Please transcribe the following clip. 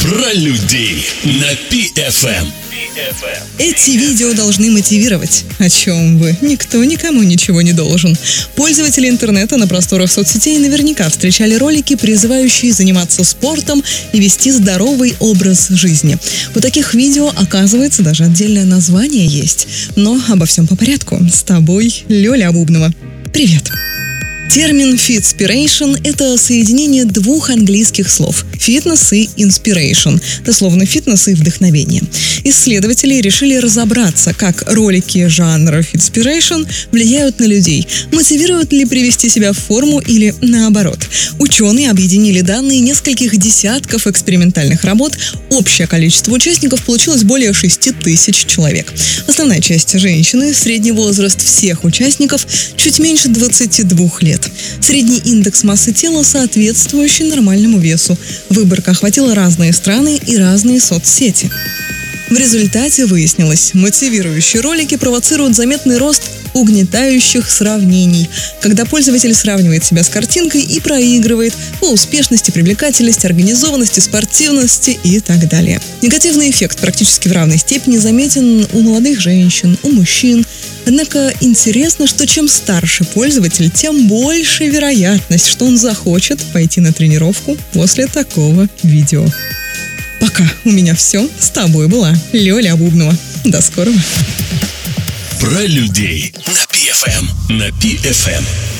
Про людей на PFM. Эти видео должны мотивировать. О чем вы? Никто никому ничего не должен. Пользователи интернета на просторах соцсетей наверняка встречали ролики, призывающие заниматься спортом и вести здоровый образ жизни. У таких видео, оказывается, даже отдельное название есть. Но обо всем по порядку. С тобой Лёля Абубнова. Привет! Термин «фитспирэйшн» — это соединение двух английских слов «фитнес» и «инспирэйшн», дословно «фитнес» и «вдохновение». Исследователи решили разобраться, как ролики жанра «фитспирэйшн» влияют на людей, мотивируют ли привести себя в форму или наоборот. Ученые объединили данные нескольких десятков экспериментальных работ. Общее количество участников получилось более 6000 человек. Основная часть – женщины, средний возраст всех участников чуть меньше 22 лет. Средний индекс массы тела соответствующий нормальному весу. Выборка охватила разные страны и разные соцсети. В результате выяснилось, мотивирующие ролики провоцируют заметный рост угнетающих сравнений, когда пользователь сравнивает себя с картинкой и проигрывает по успешности, привлекательности, организованности, спортивности и так далее. Негативный эффект практически в равной степени заметен у молодых женщин, у мужчин. Однако интересно, что чем старше пользователь, тем больше вероятность, что он захочет пойти на тренировку после такого видео. Пока у меня все. С тобой была Лёля Абубнова. До скорого. Про людей на PFM.